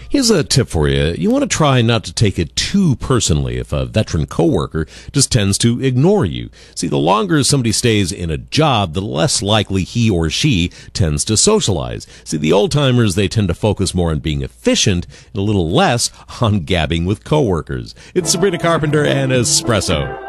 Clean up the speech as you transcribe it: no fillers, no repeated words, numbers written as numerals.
Here's a tip for you. You want to try not to take it too personally if a veteran coworker just tends to ignore you. See, the longer somebody stays in a job, the less likely he or she tends to socialize. See, the old-timers, they tend to focus more on being efficient and a little less on gabbing with coworkers. It's Sabrina Carpenter and Espresso.